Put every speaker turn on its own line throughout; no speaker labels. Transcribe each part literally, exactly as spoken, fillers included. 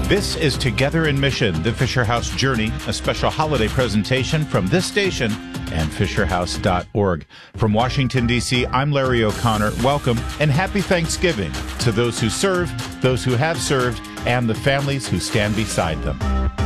This is Together in Mission, the Fisher House Journey, a special holiday presentation from this station and fisher house dot org. From Washington, D C, I'm Larry O'Connor. Welcome and happy Thanksgiving to those who serve, those who have served, and the families who stand beside them.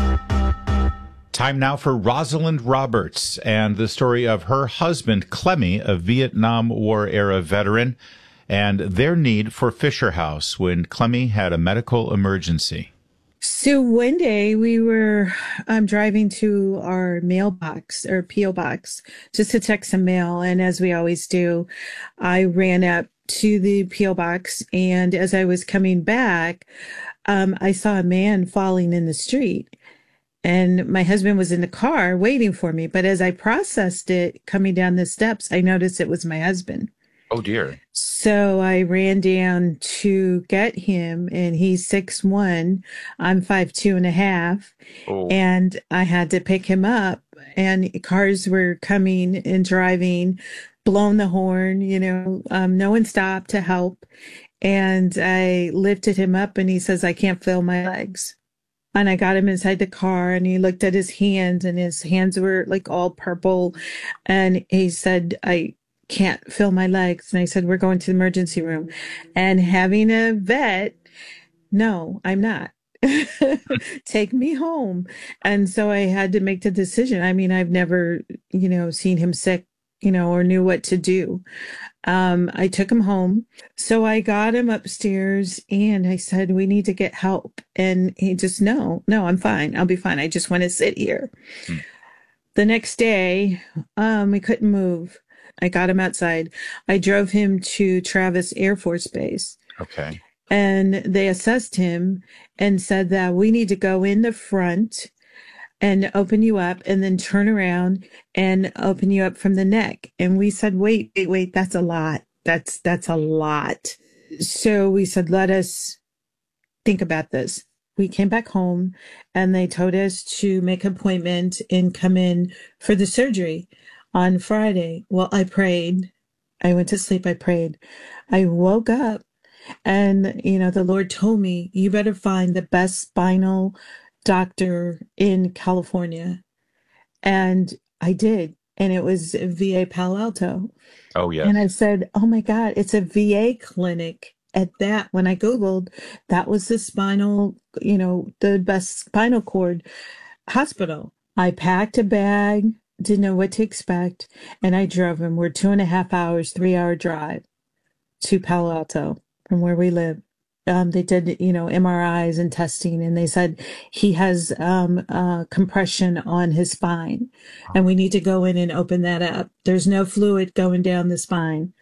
Time now for Rosalind Roberts and the story of her husband, Clemmy, a Vietnam War-era veteran, and their need for Fisher House when Clemmy had a medical emergency.
So one day we were um, driving to our mailbox or P O box just to check some mail. And as we always do, I ran up to the P O box. And as I was coming back, um, I saw a man falling in the street. And my husband was in the car waiting for me. But as I processed it coming down the steps, I noticed it was my husband.
Oh, dear.
So I ran down to get him, and he's six one. I'm five two and a half.
Oh.
And I had to pick him up, and cars were coming and driving, blowing the horn, you know, um, no one stopped to help. And I lifted him up, and he says, I can't feel my legs. And I got him inside the car, and he looked at his hands, and his hands were like all purple. And he said, I can't feel my legs. And I said, we're going to the emergency room. And having a vet, no, I'm not. Take me home. And so I had to make the decision. I mean, I've never, you know, seen him sick, you know, or knew what to do. Um, I took him home. So I got him upstairs and I said, we need to get help. And he just, no, no, I'm fine. I'll be fine. I just want to sit here. Hmm. The next day, um, we couldn't move. I got him outside. I drove him to Travis Air Force Base.
Okay.
And they assessed him and said that we need to go in the front and open you up and then turn around and open you up from the neck. And we said, wait, wait, wait, that's a lot. That's, that's a lot. So we said, let us think about this. We came back home and they told us to make an appointment and come in for the surgery on Friday. Well, I prayed. I went to sleep. I prayed. I woke up and, you know, the Lord told me, you better find the best spinal doctor in California. And I did. And it was V A Palo Alto.
Oh, yeah.
And I said, oh my God, it's a V A clinic. At that, when I Googled, that was the spinal, you know, the best spinal cord hospital. I packed a bag, didn't know what to expect, and I drove him. We're two and a half hours, three hour drive to Palo Alto from where we live. Um, they did, you know, M R Is and testing, and they said he has um, uh, compression on his spine, and we need to go in and open that up. There's no fluid going down the spine.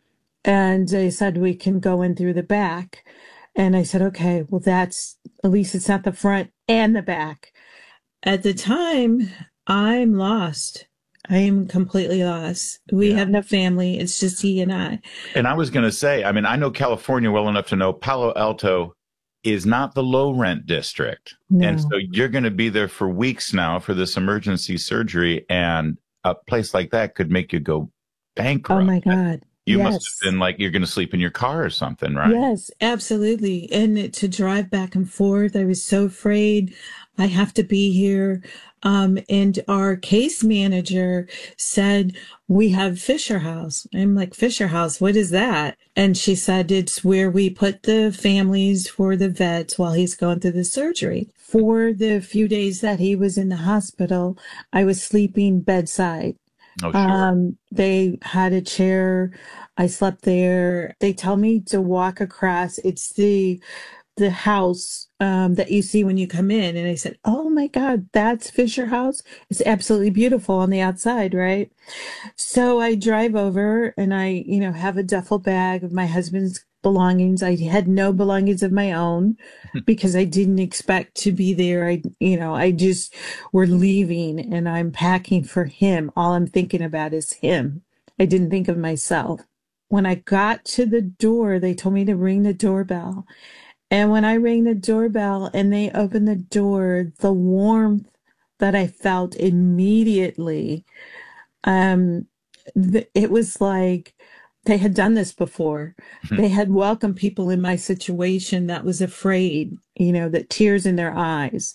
And they said we can go in through the back. And I said, okay, well, that's, at least it's not the front and the back. At the time, I'm lost. I am completely lost. We yeah. have no family. It's just he and I.
And I was going to say, I mean, I know California well enough to know Palo Alto is not the low rent district. No. And so you're going to be there for weeks now for this emergency surgery. And a place like that could make you go bankrupt.
Oh, my God.
You
yes.
must have been like, you're going to sleep in your car or something, right?
Yes, absolutely. And to drive back and forth, I was so afraid. I have to be here. Um, and our case manager said, we have Fisher House. I'm like, Fisher House, what is that? And she said, it's where we put the families for the vets while he's going through the surgery. For the few days that he was in the hospital, I was sleeping bedside.
Oh, sure.
Um, they had a chair. I slept there. They tell me to walk across. It's the, the house, um, that you see when you come in. And I said, oh my God, that's Fisher House. It's absolutely beautiful on the outside, right? So I drive over and I, you know, have a duffel bag of my husband's belongings. I had no belongings of my own because I didn't expect to be there. I, you know, I just, we're leaving and I'm packing for him. All I'm thinking about is him. I didn't think of myself. When I got to the door, they told me to ring the doorbell. And when I rang the doorbell and they opened the door, the warmth that I felt immediately, um, th- it was like they had done this before. They had welcomed people in my situation that was afraid, you know, that tears in their eyes.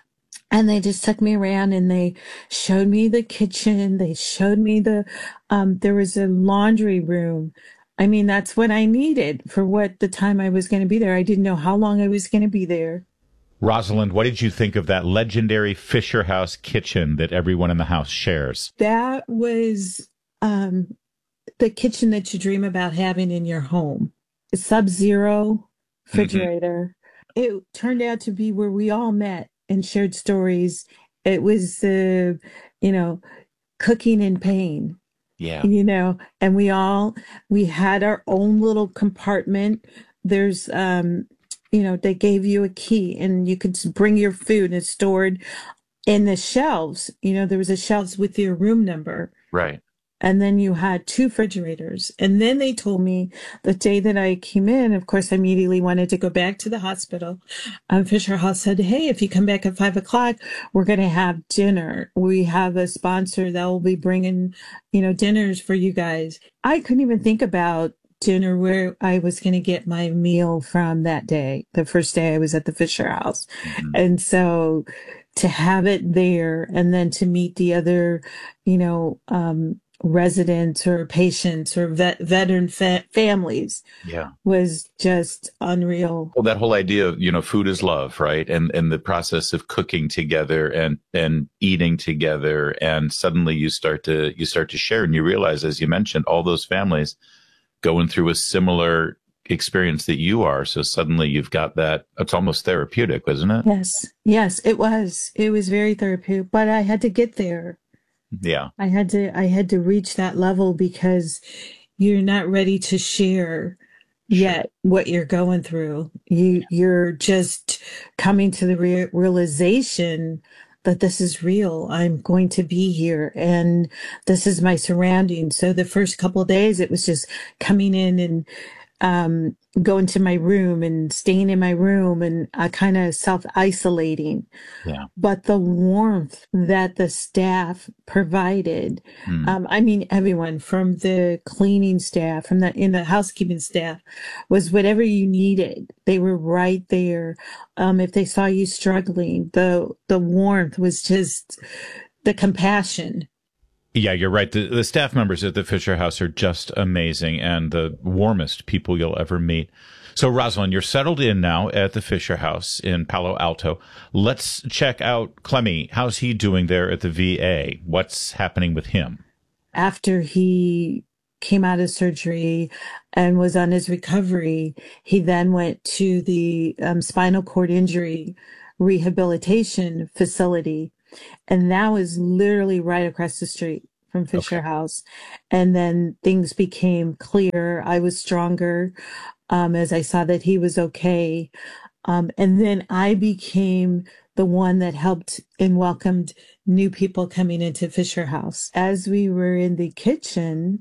And they just took me around and they showed me the kitchen. They showed me the, um, there was a laundry room. I mean, that's what I needed for what the time I was going to be there. I didn't know how long I was going to be there.
Rosalind, what did you think of that legendary Fisher House kitchen that everyone in the house shares?
That was, um, the kitchen that you dream about having in your home. A sub-zero refrigerator. Mm-hmm. It turned out to be where we all met and shared stories. It was, uh, you know, cooking in pain.
Yeah.
You know, and we all, we had our own little compartment. There's, um, you know, they gave you a key and you could bring your food and it's stored in the shelves. You know, there was a shelves with your room number.
Right.
And then you had two refrigerators. And then they told me the day that I came in, of course, I immediately wanted to go back to the hospital. Um, Fisher House said, hey, if you come back at five o'clock, we're going to have dinner. We have a sponsor that will be bringing, you know, dinners for you guys. I couldn't even think about dinner where I was going to get my meal from that day, the first day I was at the Fisher House. Mm-hmm. And so to have it there and then to meet the other, you know, um, residents or patients or vet, veteran fa- families
yeah.
was just unreal.
Well, that whole idea of, you know, food is love, right? And and the process of cooking together and and eating together, and suddenly you start to you start to share, and you realize, as you mentioned, all those families going through a similar experience that you are. So suddenly you've got that. It's almost therapeutic, isn't it?
Yes, yes, it was. It was very therapeutic, but I had to get there.
Yeah.
I had to, I had to reach that level because you're not ready to share yet sure. what you're going through. You, you're just coming to the re- realization that this is real. I'm going to be here and this is my surroundings. So the first couple of days, it was just coming in and, um, going to my room and staying in my room and uh, kind of self-isolating.
Yeah.
But the warmth that the staff provided, mm. um, I mean, everyone from the cleaning staff, from the, in the housekeeping staff was whatever you needed. They were right there. Um, if they saw you struggling, the, the warmth was just the compassion.
Yeah, you're right. The, the staff members at the Fisher House are just amazing and the warmest people you'll ever meet. So, Rosalind, you're settled in now at the Fisher House in Palo Alto. Let's check out Clemmy. How's he doing there at the V A? What's happening with him?
After he came out of surgery and was on his recovery, he then went to the um, spinal cord injury rehabilitation facility. And that was literally right across the street from Fisher okay. House. And then things became clear. I was stronger um, as I saw that he was okay. Um, and then I became the one that helped and welcomed new people coming into Fisher House. As we were in the kitchen,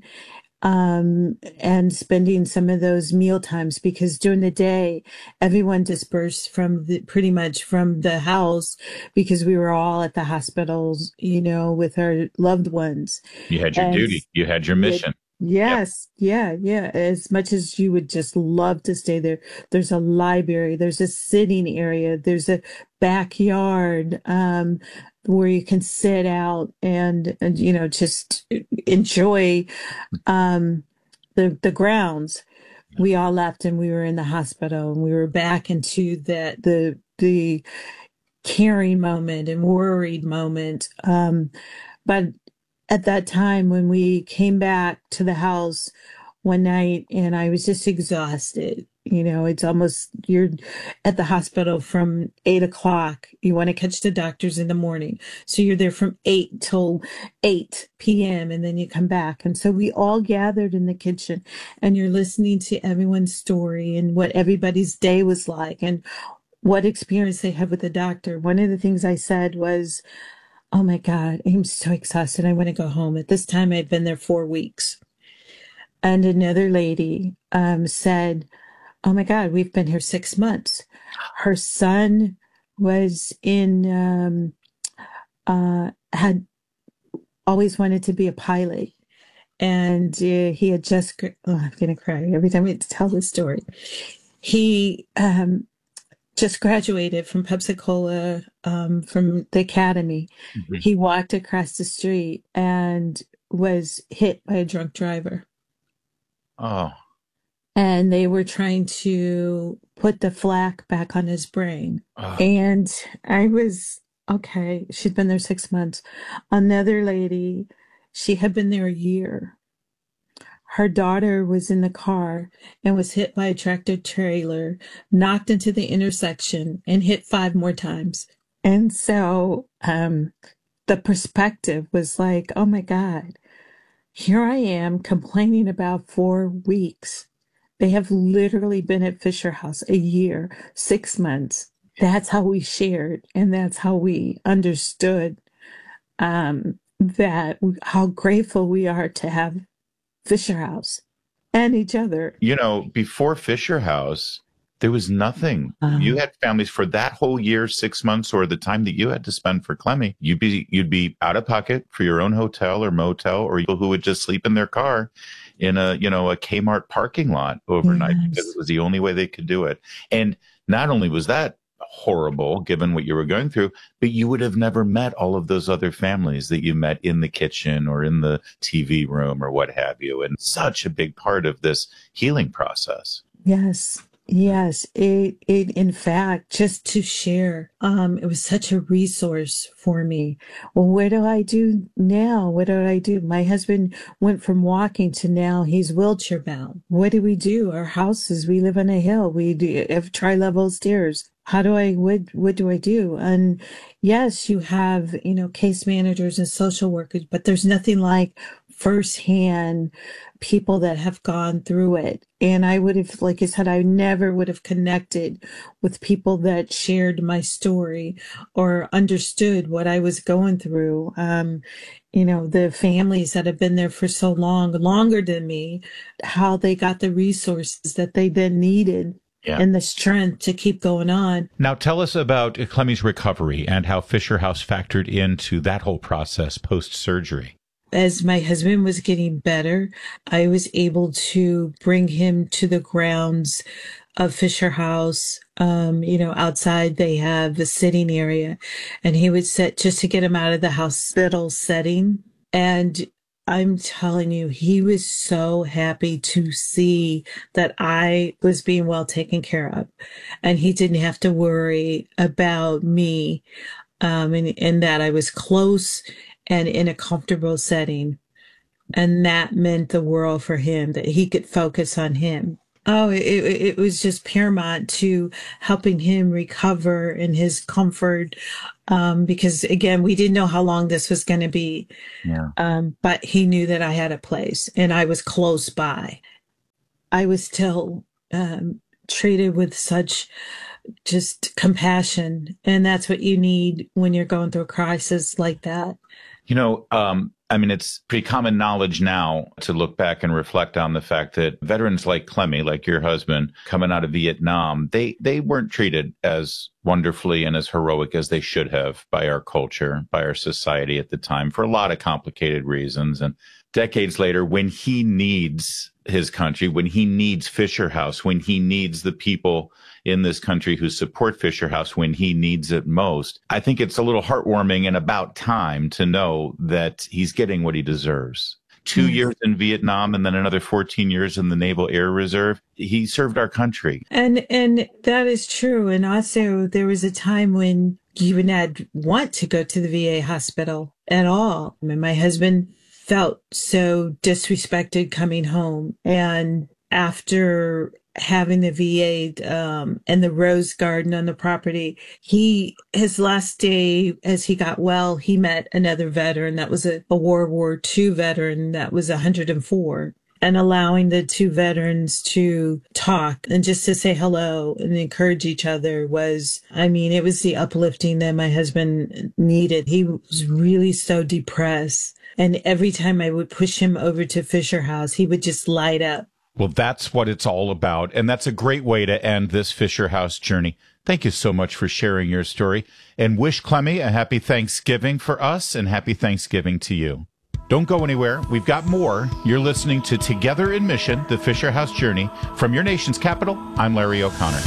um, and spending some of those meal times, because during the day, everyone dispersed from the, pretty much from the house because we were all at the hospitals, you know, with our loved ones.
You had your and duty. You had your mission.
It, yes. Yep. Yeah. Yeah. As much as you would just love to stay there, there's a library, there's a sitting area, there's a backyard, um, where you can sit out and, and you know, just enjoy um, the the grounds. We all left and we were in the hospital and we were back into that the the caring moment and worried moment. Um, but at that time when we came back to the house one night and I was just exhausted. You know, it's almost, you're at the hospital from eight o'clock. You want to catch the doctors in the morning. So you're there from eight till eight p.m. and then you come back. And so we all gathered in the kitchen and you're listening to everyone's story and what everybody's day was like and what experience they had with the doctor. One of the things I said was, oh my God, I'm so exhausted. I want to go home. At this time, I'd been there four weeks. And another lady um, said, oh my God, we've been here six months. Her son was in, um, uh, had always wanted to be a pilot. and uh, he had just, gra- oh, I'm going to cry every time I tell this story. He um, just graduated from Pepsi-Cola, um, from the academy. Mm-hmm. He walked across the street and was hit by a drunk driver.
Oh.
And they were trying to put the flak back on his brain. Oh. And I was, okay, she'd been there six months. Another lady, she had been there a year. Her daughter was in the car and was hit by a tractor trailer, knocked into the intersection, and hit five more times. And so um, the perspective was like, oh my God, here I am complaining about four weeks. They have literally been at Fisher House a year, six months. That's how we shared, and that's how we understood um, that, how grateful we are to have Fisher House and each other.
You know, before Fisher House, there was nothing. Um, you had families for that whole year, six months, or the time that you had to spend for Clemmy. You'd be you'd be out of pocket for your own hotel or motel, or people who would just sleep in their car in a, you know, a Kmart parking lot overnight, yes, because it was the only way they could do it. And not only was that horrible, given what you were going through, but you would have never met all of those other families that you met in the kitchen or in the T V room or what have you. And such a big part of this healing process.
Yes. Yes, it, it, in fact, just to share, um, it was such a resource for me. Well, what do I do now? What do I do? My husband went from walking to now he's wheelchair bound. What do we do? Our houses, we live on a hill. We do have tri-level stairs. How do I, what, what do I do? And yes, you have, you know, case managers and social workers, but there's nothing like firsthand people that have gone through it. And I would have, like I said, I never would have connected with people that shared my story or understood what I was going through. Um, you know, the families that have been there for so long, longer than me, how they got the resources that they then needed. Yeah. And the strength to keep going on.
Now, tell us about Clemmy's recovery and how Fisher House factored into that whole process post-surgery.
As my husband was getting better, I was able to bring him to the grounds of Fisher House. Um, you know, outside they have a sitting area, and he would sit just to get him out of the hospital setting. And I'm telling you, he was so happy to see that I was being well taken care of, and he didn't have to worry about me, um, and, and that I was close and in a comfortable setting. And that meant the world for him, that he could focus on him. Oh, it, it was just paramount to helping him recover in his comfort. Um, because again, we didn't know how long this was going to be. Yeah. Um, but he knew that I had a place and I was close by. I was still, um, treated with such just compassion. And that's what you need when you're going through a crisis like that.
You know, um, I mean, it's pretty common knowledge now to look back and reflect on the fact that veterans like Clemmy, like your husband, coming out of Vietnam, they, they weren't treated as wonderfully and as heroic as they should have by our culture, by our society at the time, for a lot of complicated reasons. And decades later, when he needs his country, when he needs Fisher House, when he needs the people in this country who support Fisher House when he needs it most, I think it's a little heartwarming and about time to know that he's getting what he deserves. Two mm-hmm. years in Vietnam and then another fourteen years in the Naval Air Reserve. He served our country.
And and that is true. And also there was a time when you would not want to go to the V A hospital at all. I mean, my husband felt so disrespected coming home. And after having the V A um, and the rose garden on the property, he, his last day as he got well, he met another veteran that was a, a World War Two veteran that was one hundred four. And allowing the two veterans to talk and just to say hello and encourage each other was, I mean, it was the uplifting that my husband needed. He was really so depressed. And every time I would push him over to Fisher House, he would just light up.
Well, that's what it's all about. And that's a great way to end this Fisher House journey. Thank you so much for sharing your story, and wish Clemmy a happy Thanksgiving for us and happy Thanksgiving to you. Don't go anywhere. We've got more. You're listening to Together in Mission, the Fisher House Journey. From your nation's capital, I'm Larry O'Connor.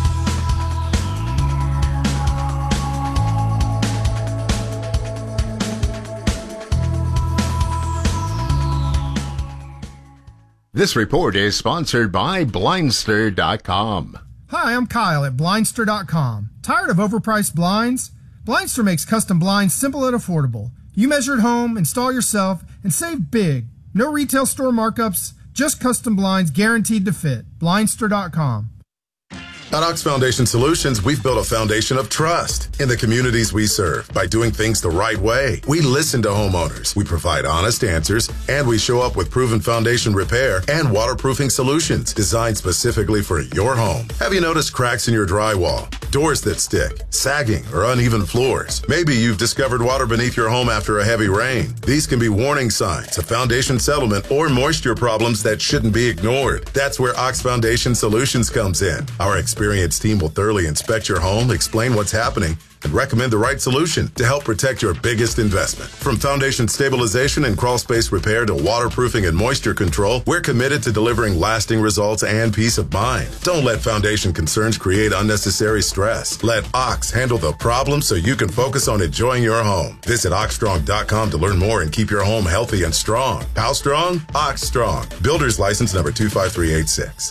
This report is sponsored by Blindster dot com.
Hi, I'm Kyle at Blindster dot com. Tired of overpriced blinds? Blindster makes custom blinds simple and affordable. You measure at home, install yourself, and save big. No retail store markups, just custom blinds guaranteed to fit. Blindster dot com.
At Ox Foundation Solutions, we've built a foundation of trust in the communities we serve by doing things the right way. We listen to homeowners, we provide honest answers, and we show up with proven foundation repair and waterproofing solutions designed specifically for your home. Have you noticed cracks in your drywall, doors that stick, sagging, or uneven floors? Maybe you've discovered water beneath your home after a heavy rain. These can be warning signs of foundation settlement or moisture problems that shouldn't be ignored. That's where Ox Foundation Solutions comes in. Our experienced team will thoroughly inspect your home, explain what's happening, and recommend the right solution to help protect your biggest investment. From foundation stabilization and crawl space repair to waterproofing and moisture control, we're committed to delivering lasting results and peace of mind. Don't let foundation concerns create unnecessary stress. Let Ox handle the problem so you can focus on enjoying your home. Visit ox strong dot com to learn more and keep your home healthy and strong. How strong? Ox Strong. Builder's license number two five three eight six.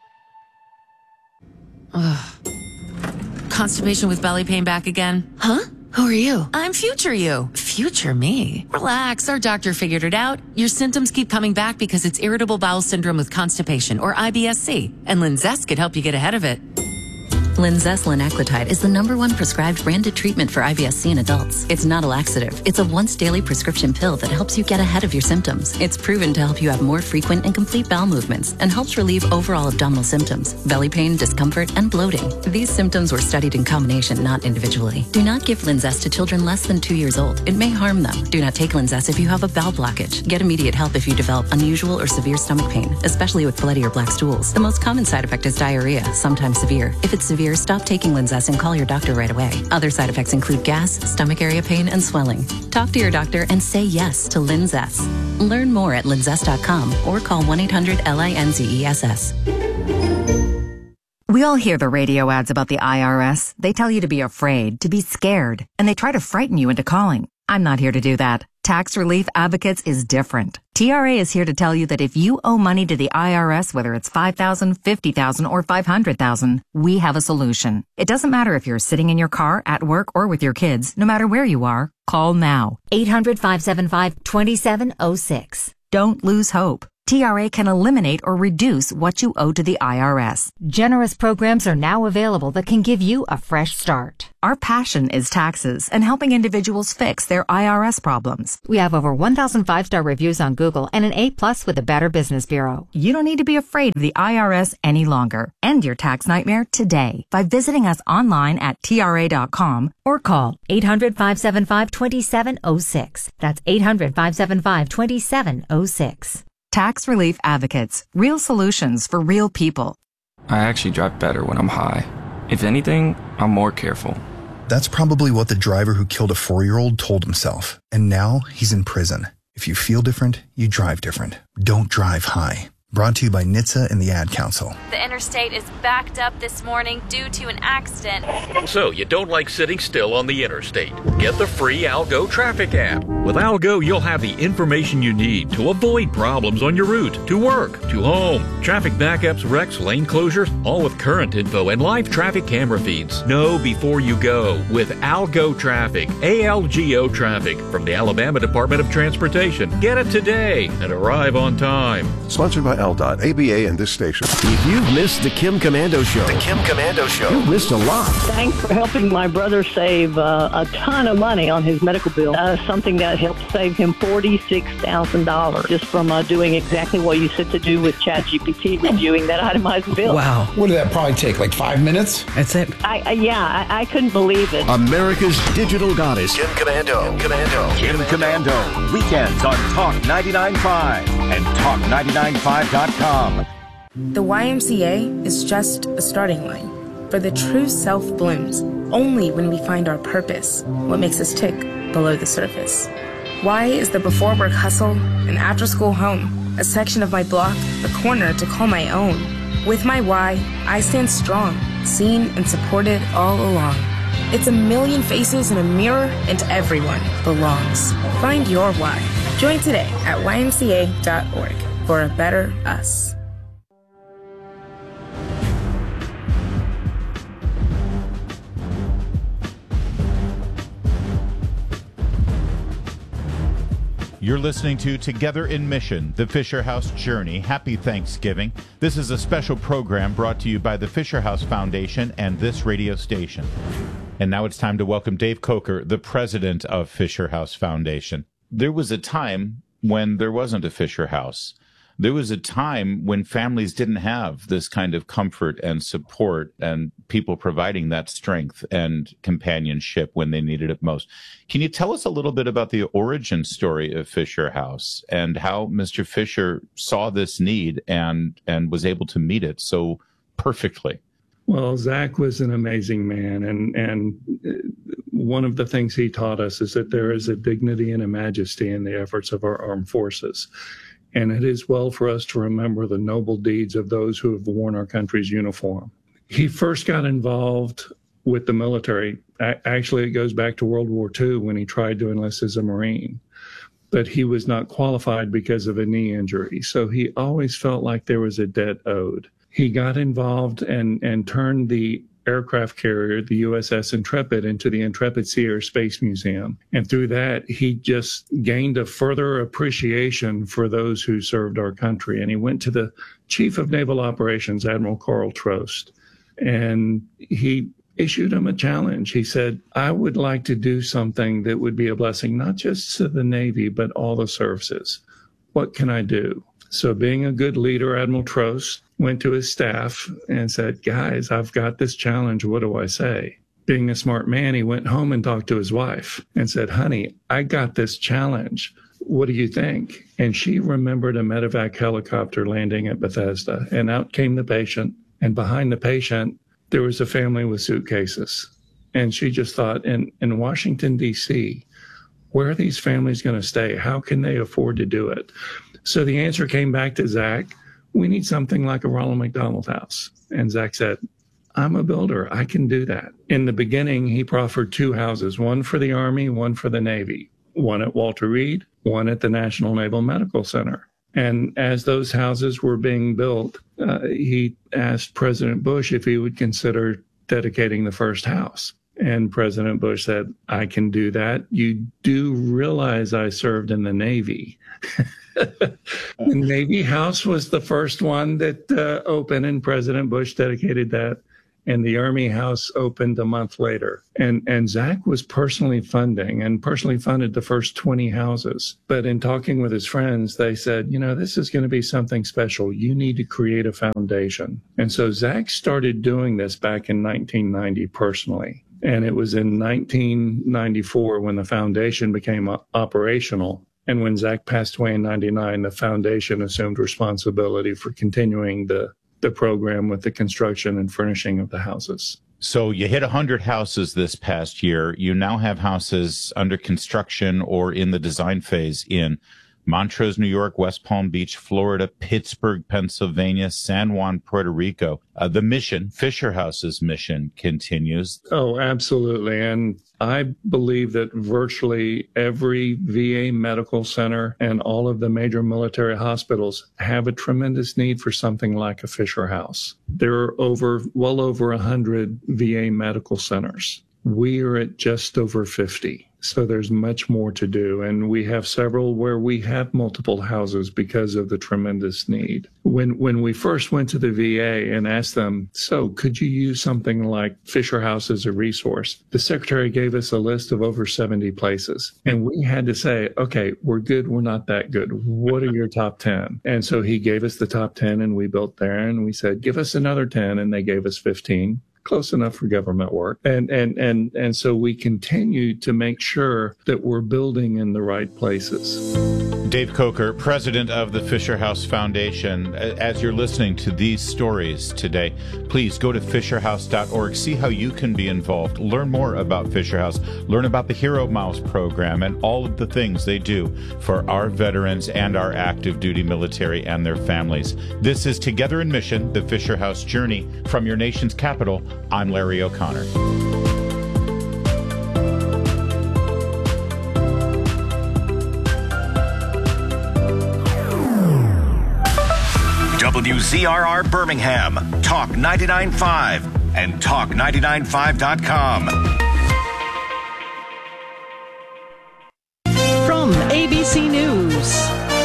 Ugh. Constipation with belly pain back again? Huh? Who are you? I'm future you. Future me? Relax, our doctor figured it out. Your symptoms keep coming back because it's irritable bowel syndrome with constipation, or I B S C, and Linzess could help you get ahead of it.
Linzess linaclotide is the number one prescribed branded treatment for I B S C in adults. It's not a laxative. It's a once-daily prescription pill that helps you get ahead of your symptoms. It's proven to help you have more frequent and complete bowel movements and helps relieve overall abdominal symptoms, belly pain, discomfort, and bloating. These symptoms were studied in combination, not individually. Do not give Linzess to children less than two years old. It may harm them. Do not take Linzess if you have a bowel blockage. Get immediate help if you develop unusual or severe stomach pain, especially with bloody or black stools. The most common side effect is diarrhea, sometimes severe. If it's severe, stop taking Linzess and call your doctor right away. Other side effects include gas, stomach area pain, and swelling. Talk to your doctor and say yes to Linzess. Learn more at linzess dot com or call one eight hundred L I N Z E S S.
We all hear the radio ads about the I R S. They tell you to be afraid, to be scared, and they try to frighten you into calling. I'm not here to do that. Tax Relief Advocates is different. T R A is here to tell you that if you owe money to the I R S, whether it's five thousand dollars, fifty thousand dollars, or five hundred thousand dollars, we have a solution. It doesn't matter if you're sitting in your car, at work, or with your kids. No matter where you are, call now.
eight hundred, five seven five, two seven zero six.
Don't lose hope. T R A can eliminate or reduce what you owe to the I R S.
Generous programs are now available that can give you a fresh start.
Our passion is taxes and helping individuals fix their I R S problems.
We have over one thousand five-star reviews on Google and an A plus with the Better Business Bureau.
You don't need to be afraid of the I R S any longer. End your tax nightmare today by visiting us online at T R A dot com or call
eight hundred, five seven five, two seven zero six. That's eight hundred, five seven five, two seven zero six.
Tax Relief Advocates. Real solutions for real people.
I actually drive better when I'm high. If anything, I'm more careful.
That's probably what the driver who killed a four-year-old told himself. And now he's in prison. If you feel different, you drive different. Don't drive high. Brought to you by N H T S A and the Ad Council.
The interstate is backed up this morning due to an accident.
So you don't like sitting still on the interstate? Get the free Algo traffic app. With Algo, you'll have the information you need to avoid problems on your route, to work, to home. Traffic backups, wrecks, lane closures, all with current info and live traffic camera feeds. Know before you go with Algo Traffic, A L G O Traffic from the Alabama Department of Transportation. Get it today and arrive on time.
Sponsored by L D O T, A B A, and this station.
If you've missed the Kim Komando Show,
the Kim Komando Show,
you've missed a lot.
Thanks for helping my brother save uh, a ton of money on his medical bill. Uh, something that helped save him forty-six thousand dollars just from uh, doing exactly what you said to do with ChatGPT, reviewing that itemized bill.
Wow. What did that probably take, like five minutes?
That's it. I, I Yeah, I, I couldn't believe it.
America's digital goddess.
Kim Komando. Kim Komando.
Kim Komando. Weekends on Talk ninety-nine point five and talk ninety-nine point five dot com.
The Y M C A is just a starting line, for the true self blooms only when we find our purpose, what makes us tick below the surface. Y is the before work hustle and after school home, a section of my block, a corner to call my own. With my Y, I stand strong, seen and supported all along. It's a million faces in a mirror, and everyone belongs. Find your why. Join today at Y M C A dot org for a better us.
You're listening to Together in Mission, the Fisher House Journey. Happy Thanksgiving. This is a special program brought to you by the Fisher House Foundation and this radio station. And now it's time to welcome Dave Coker, the president of Fisher House Foundation. There was a time when there wasn't a Fisher House. There was a time when families didn't have this kind of comfort and support and people providing that strength and companionship when they needed it most. Can you tell us a little bit about the origin story of Fisher House and how Mister Fisher saw this need and, and was able to meet it so perfectly?
Well, Zach was an amazing man, and, and one of the things he taught us is that there is a dignity and a majesty in the efforts of our armed forces. And it is well for us to remember the noble deeds of those who have worn our country's uniform. He first got involved with the military. Actually, it goes back to World War Two when he tried to enlist as a Marine. But he was not qualified because of a knee injury. So he always felt like there was a debt owed. He got involved and, and turned the aircraft carrier, the U S S Intrepid, into the Intrepid Sea Air Space Museum. And through that, he just gained a further appreciation for those who served our country. And he went to the Chief of Naval Operations, Admiral Carl Trost, and he issued him a challenge. He said, I would like to do something that would be a blessing, not just to the Navy, but all the services. What can I do? So being a good leader, Admiral Trost went to his staff and said, guys, I've got this challenge. What do I say? Being a smart man, he went home and talked to his wife and said, honey, I got this challenge. What do you think? And she remembered a medevac helicopter landing at Bethesda, and out came the patient. And behind the patient, there was a family with suitcases. And she just thought, in, in Washington, D C, where are these families going to stay? How can they afford to do it? So the answer came back to Zach. We need something like a Ronald McDonald House. And Zach said, I'm a builder. I can do that. In the beginning, he proffered two houses, one for the Army, one for the Navy, one at Walter Reed, one at the National Naval Medical Center. And as those houses were being built, uh, he asked President Bush if he would consider dedicating the first house. And President Bush said, I can do that. You do realize I served in the Navy. The Navy House was the first one that uh, opened, and President Bush dedicated that. And the Army House opened a month later. And, and Zach was personally funding and personally funded the first twenty houses. But in talking with his friends, they said, you know, this is going to be something special. You need to create a foundation. And so Zach started doing this back in nineteen ninety personally. And it was in nineteen ninety-four when the foundation became operational. And when Zach passed away in ninety-nine, the foundation assumed responsibility for continuing the, the program with the construction and furnishing of the houses.
So you hit one hundred houses this past year. You now have houses under construction or in the design phase in Montrose, New York, West Palm Beach, Florida, Pittsburgh, Pennsylvania, San Juan, Puerto Rico. Uh, the mission, Fisher House's mission, continues.
Oh, absolutely. And I believe that virtually every V A medical center and all of the major military hospitals have a tremendous need for something like a Fisher House. There are over, well over one hundred V A medical centers. We are at just over fifty. So there's much more to do. And we have several where we have multiple houses because of the tremendous need. When when we first went to the V A and asked them, so could you use something like Fisher House as a resource? The secretary gave us a list of over seventy places. And we had to say, okay, we're good. We're not that good. What are your top ten? And so he gave us the top ten and we built there. And we said, give us another ten. And they gave us fifteen. Close enough for government work. And, and, and, and so we continue to make sure that we're building in the right places.
Dave Coker, president of the Fisher House Foundation. As you're listening to these stories today, please go to fisher house dot org. See how you can be involved. Learn more about Fisher House. Learn about the Hero Miles program and all of the things they do for our veterans and our active duty military and their families. This is Together in Mission, the Fisher House Journey. From your nation's capital, I'm Larry O'Connor.
W Z R R Birmingham, Talk ninety-nine point five, and talk ninety-nine five dot com.
From A B C News,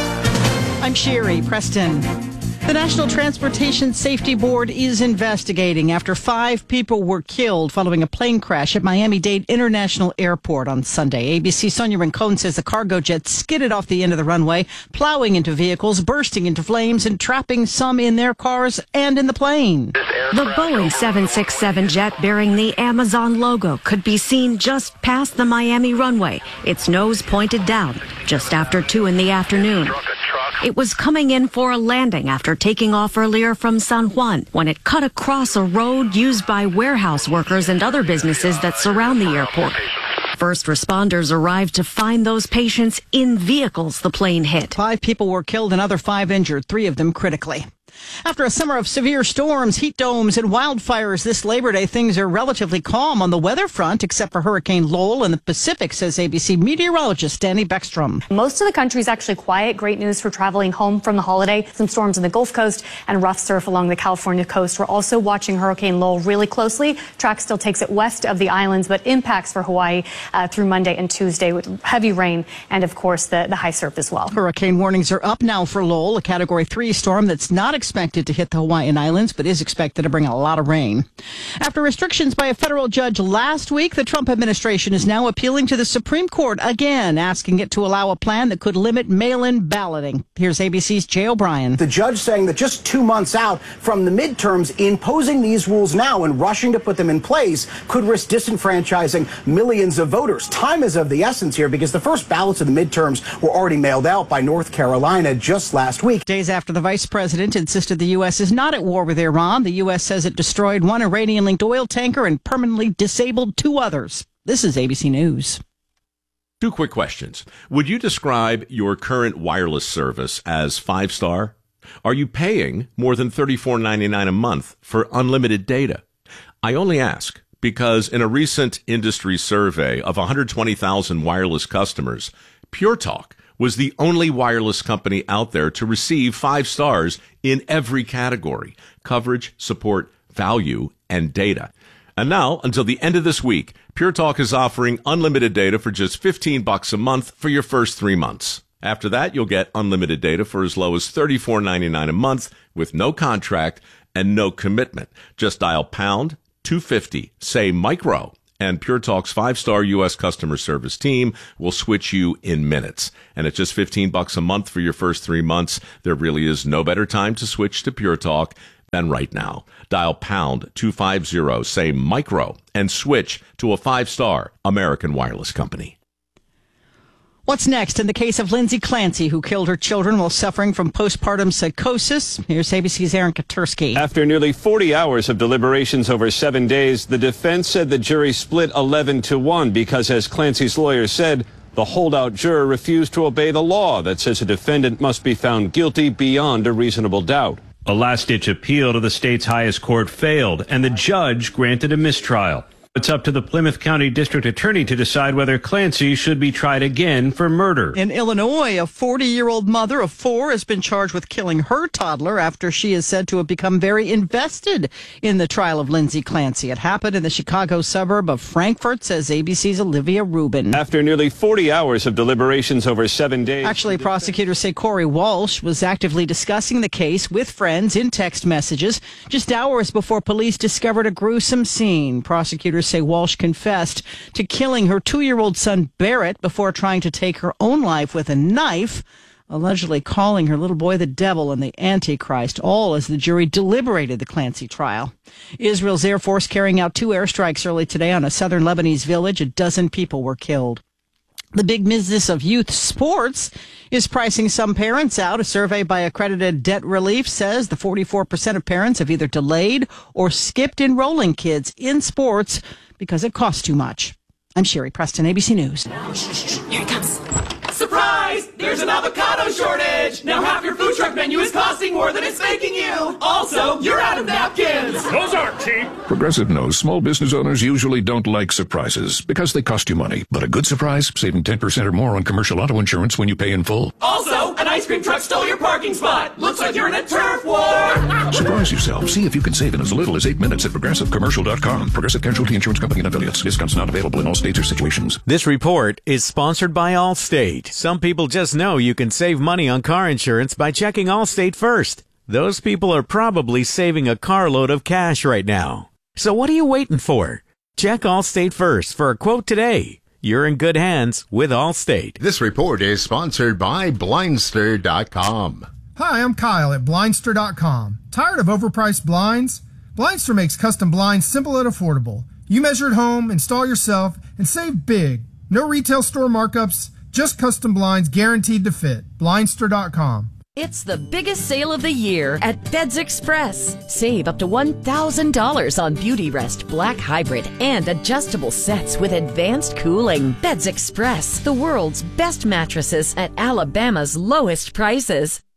I'm Sherry Preston. The National Transportation Safety Board is investigating after five people were killed following a plane crash at Miami-Dade International Airport on Sunday. A B C's Sonia Rincon says the cargo jet skidded off the end of the runway, plowing into vehicles, bursting into flames, and trapping some in their cars and in the plane.
The Boeing seven sixty-seven jet bearing the Amazon logo could be seen just past the Miami runway, its nose pointed down, just after two in the afternoon. It was coming in for a landing after taking off earlier from San Juan when it cut across a road used by warehouse workers and other businesses that surround the airport. First responders arrived to find those patients in vehicles the plane hit.
Five people were killed, another five injured, three of them critically. After a summer of severe storms, heat domes, and wildfires this Labor Day, things are relatively calm on the weather front, except for Hurricane Lowell in the Pacific, says A B C meteorologist Danny Beckstrom.
Most of the country is actually quiet. Great news for traveling home from the holiday. Some storms in the Gulf Coast and rough surf along the California coast. We're also watching Hurricane Lowell really closely. Track still takes it west of the islands, but impacts for Hawaii uh, through Monday and Tuesday with heavy rain and, of course, the, the high surf as well.
Hurricane warnings are up now for Lowell, a Category three storm that's not expected to hit the Hawaiian Islands, but is expected to bring a lot of rain. After restrictions by a federal judge last week, the Trump administration is now appealing to the Supreme Court again, asking it to allow a plan that could limit mail-in balloting. Here's A B C's Jay O'Brien.
The judge saying that just two months out from the midterms, imposing these rules now and rushing to put them in place could risk disenfranchising millions of voters. Time is of the essence here because the first ballots of the midterms were already mailed out by North Carolina just last week.
Days after the vice president insisted the U S is not at war with Iran, the U S says it destroyed one Iranian-linked oil tanker and permanently disabled two others. This is A B C News.
Two quick questions. Would you describe your current wireless service as five-star? Are you paying more than thirty-four ninety-nine a month for unlimited data? I only ask because in a recent industry survey of one hundred twenty thousand wireless customers, Pure Talk was the only wireless company out there to receive five stars in every category: coverage, support, value, and data. And now, until the end of this week, Pure Talk is offering unlimited data for just fifteen bucks a month for your first three months. After that, you'll get unlimited data for as low as thirty-four ninety-nine a month with no contract and no commitment. Just dial pound two fifty, say micro, and Pure Talk's five-star U S customer service team will switch you in minutes. And at just fifteen bucks a month for your first three months, there really is no better time to switch to Pure Talk than right now. Dial pound two fifty, say micro, and switch to a five-star American wireless company.
What's next in the case of Lindsay Clancy, who killed her children while suffering from postpartum psychosis? Here's A B C's Aaron Katursky.
After nearly forty hours of deliberations over seven days, the defense said the jury split eleven to one because, as Clancy's lawyer said, the holdout juror refused to obey the law that says a defendant must be found guilty beyond a reasonable doubt.
A last-ditch appeal to the state's highest court failed, and the judge granted a mistrial. It's up to the Plymouth County District Attorney to decide whether Clancy should be tried again for murder.
In Illinois, a forty-year-old mother of four has been charged with killing her toddler after she is said to have become very invested in the trial of Lindsay Clancy. It happened in the Chicago suburb of Frankfort, says A B C's Olivia Rubin.
After nearly forty hours of deliberations over seven days...
Actually, prosecutors say Corey Walsh was actively discussing the case with friends in text messages just hours before police discovered a gruesome scene. Prosecutors say Walsh confessed to killing her two-year-old son Barrett before trying to take her own life with a knife, allegedly calling her little boy the devil and the Antichrist, all as the jury deliberated the Clancy trial. Israel's Air Force carrying out two airstrikes early today on a southern Lebanese village. A dozen people were killed. The big business of youth sports is pricing some parents out. A survey by Accredited Debt Relief says the forty-four percent of parents have either delayed or skipped enrolling kids in sports because it costs too much. I'm Sherry Preston, A B C News.
Here it comes. Surprise! There's an avocado shortage! Now half your food truck menu is costing more than it's making you! Also, you're out of napkins!
Those aren't cheap! Progressive knows small business owners usually don't like surprises because they cost you money. But a good surprise, saving ten percent or more on commercial auto insurance when you pay in full.
Also, an ice cream truck stole your parking spot! Looks like you're in a turf war!
Surprise yourself. See if you can save in as little as eight minutes at progressive commercial dot com. Progressive Casualty Insurance Company and affiliates. Discounts not available in all states or situations.
This report is sponsored by Allstate. Some people just know you can save money on car insurance by checking Allstate first. Those people are probably saving a carload of cash right now. So what are you waiting for? Check Allstate first for a quote today. You're in good hands with Allstate.
This report is sponsored by Blindster dot com.
Hi, I'm Kyle at Blindster dot com. Tired of overpriced blinds? Blindster makes custom blinds simple and affordable. You measure at home, install yourself, and save big. No retail store markups, just custom blinds guaranteed to fit. Blindster dot com.
It's the biggest sale of the year at Beds Express. Save up to one thousand dollars on Beauty Rest Black Hybrid and adjustable sets with advanced cooling. Beds Express, the world's best mattresses at Alabama's lowest prices.